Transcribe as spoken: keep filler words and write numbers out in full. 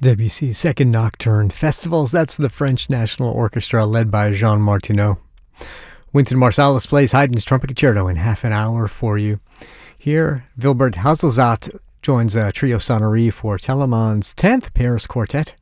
Debussy's Second Nocturne. Festivals, that's the French National Orchestra led by Jean Martineau. Wynton Marsalis plays Haydn's Trumpet Concerto in half an hour for you. Here, Wilbert Hazelzat joins a trio sonnerie for Telemann's tenth Paris Quartet.